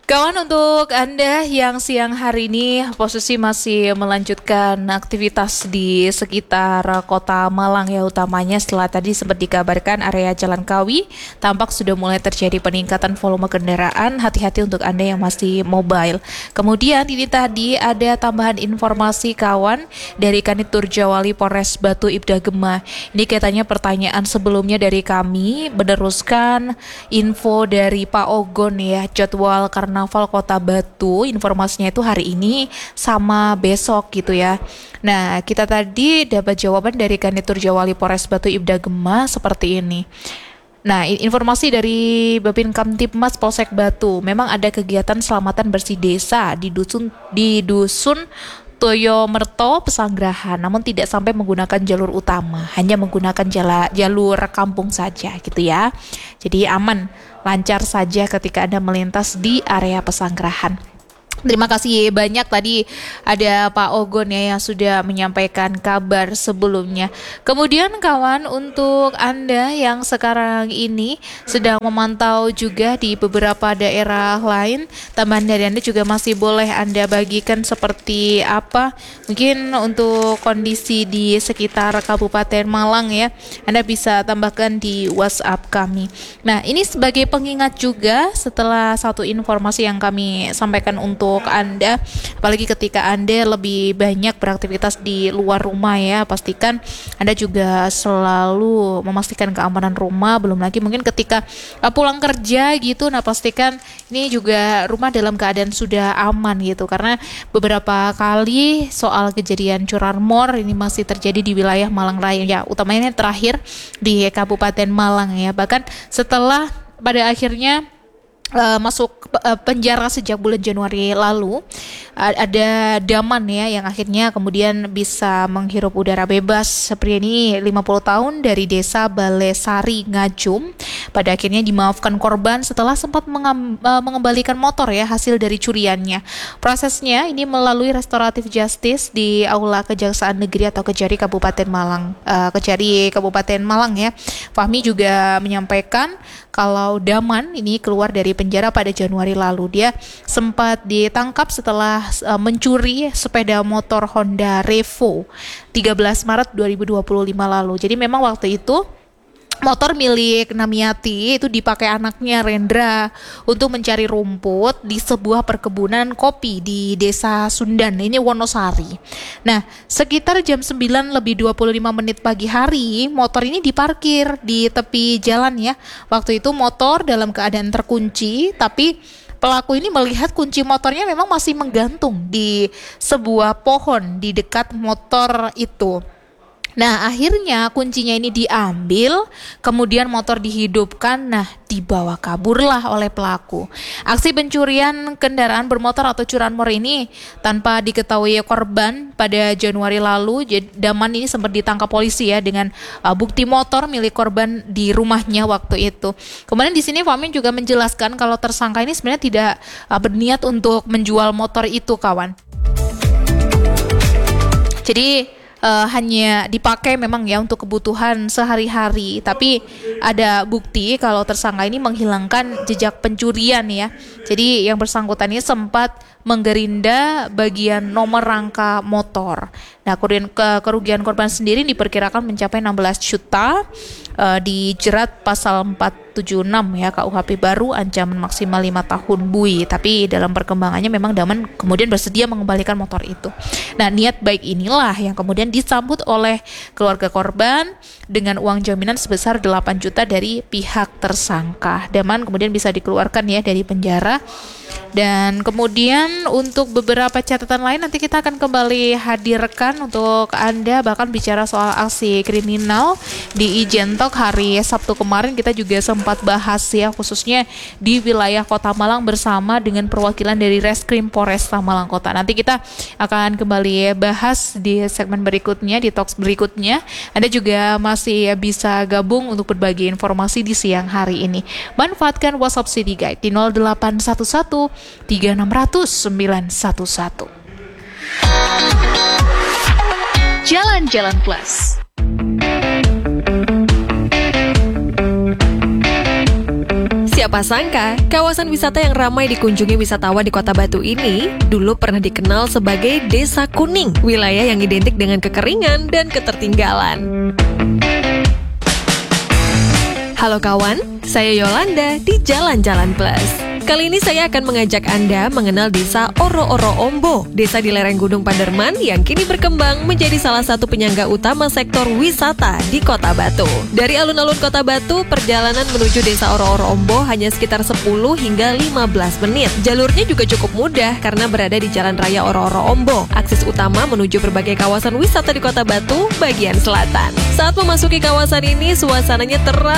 Kawan, untuk Anda yang siang hari ini posisi masih melanjutkan aktivitas di sekitar kota Malang ya, utamanya setelah tadi sempat dikabarkan area Jalan Kawi tampak sudah mulai terjadi peningkatan volume kendaraan. Hati-hati untuk Anda yang masih mobile. Kemudian ini tadi ada tambahan informasi kawan dari Kanit Turjawali Polres Batu Ibda Gema. Ini katanya pertanyaan sebelumnya dari kami, meneruskan info dari Pak Ogon ya, jadwal Karnaval Kota Batu, informasinya itu hari ini sama besok gitu ya. Nah, kita tadi dapat jawaban dari Kanit Turjawali Polres Batu Ibda Gema seperti ini. Nah, informasi dari Babin Kamtibmas Polsek Batu, memang ada kegiatan selamatan bersih desa di dusun Toyo Merto Pesanggerahan, namun tidak sampai menggunakan jalur utama, hanya menggunakan jalur kampung saja gitu ya. Jadi aman, lancar saja ketika Anda melintas di area Pesanggerahan. Terima kasih banyak tadi ada Pak Ogon ya yang sudah menyampaikan kabar sebelumnya. Kemudian kawan, untuk Anda yang sekarang ini sedang memantau juga di beberapa daerah lain, tambahan dari Anda juga masih boleh Anda bagikan seperti apa. Mungkin untuk kondisi di sekitar Kabupaten Malang ya, Anda bisa tambahkan di WhatsApp kami. Nah, ini sebagai pengingat juga setelah satu informasi yang kami sampaikan untuk Anda, apalagi ketika Anda lebih banyak beraktivitas di luar rumah ya, pastikan Anda juga selalu memastikan keamanan rumah. Belum lagi mungkin ketika pulang kerja gitu, nah pastikan ini juga rumah dalam keadaan sudah aman gitu, karena beberapa kali soal kejadian curanmor ini masih terjadi di wilayah Malang Raya ya, utamanya terakhir di Kabupaten Malang ya, bahkan setelah pada akhirnya masuk penjara sejak bulan Januari lalu, ada Daman ya yang akhirnya kemudian bisa menghirup udara bebas. Pria ini 50 tahun dari desa Balesari Ngajum pada akhirnya dimaafkan korban setelah sempat mengembalikan motor ya hasil dari curiannya. Prosesnya ini melalui restoratif justice di Aula Kejaksaan Negeri atau Kejari Kabupaten Malang. Kejari Kabupaten Malang ya. Fahmi juga menyampaikan kalau Daman ini keluar dari penjara pada Januari lalu. Dia sempat ditangkap setelah mencuri sepeda motor Honda Revo 13 Maret 2025 lalu. Jadi memang waktu itu motor milik Namiati itu dipakai anaknya Rendra untuk mencari rumput di sebuah perkebunan kopi di Desa Sundan, ini Wonosari. Nah, sekitar jam 9 lebih 25 menit pagi hari, motor ini diparkir di tepi jalan ya. Waktu itu motor dalam keadaan terkunci, tapi pelaku ini melihat kunci motornya memang masih menggantung di sebuah pohon di dekat motor itu. Nah, akhirnya kuncinya ini diambil, kemudian motor dihidupkan, nah dibawa kaburlah oleh pelaku. Aksi pencurian kendaraan bermotor atau curanmor ini tanpa diketahui korban pada Januari lalu, Daman ini sempat ditangkap polisi ya dengan bukti motor milik korban di rumahnya waktu itu. Kemudian di sini Famin juga menjelaskan kalau tersangka ini sebenarnya tidak berniat untuk menjual motor itu, kawan. Jadi hanya dipakai memang ya untuk kebutuhan sehari-hari, tapi ada bukti kalau tersangka ini menghilangkan jejak pencurian ya. Jadi yang bersangkutan ini sempat menggerinda bagian nomor rangka motor. Nah, kerugian korban sendiri diperkirakan mencapai 16 juta, dijerat pasal 476 ya KUHP baru, ancaman maksimal 5 tahun bui. Tapi dalam perkembangannya memang Daman kemudian bersedia mengembalikan motor itu. Nah, niat baik inilah yang kemudian disambut oleh keluarga korban dengan uang jaminan sebesar 8 juta dari pihak tersangka. Daman kemudian bisa dikeluarkan ya dari penjara. Dan kemudian untuk beberapa catatan lain nanti kita akan kembali hadirkan untuk Anda, bahkan bicara soal aksi kriminal di Ijentok hari Sabtu kemarin kita juga sempat bahas ya, khususnya di wilayah Kota Malang bersama dengan perwakilan dari Reskrim Polresta Malang Kota. Nanti kita akan kembali bahas di segmen berikutnya, di talks berikutnya. Anda juga masih bisa gabung untuk berbagi informasi di siang hari ini. Manfaatkan WhatsApp City Guide di 0811 3600 911. Jalan-Jalan Plus. Siapa sangka, kawasan wisata yang ramai dikunjungi wisatawan di Kota Batu ini dulu pernah dikenal sebagai Desa Kuning, wilayah yang identik dengan kekeringan dan ketertinggalan. Halo kawan, saya Yolanda di Jalan-Jalan Plus. Kali ini saya akan mengajak Anda mengenal desa Oro-Oro Ombo, desa di lereng Gunung Panderman yang kini berkembang menjadi salah satu penyangga utama sektor wisata di Kota Batu. Dari alun-alun Kota Batu, perjalanan menuju desa Oro-Oro Ombo hanya sekitar 10 hingga 15 menit. Jalurnya juga cukup mudah karena berada di Jalan Raya Oro-Oro Ombo, akses utama menuju berbagai kawasan wisata di Kota Batu bagian selatan. Saat memasuki kawasan ini, suasananya terasa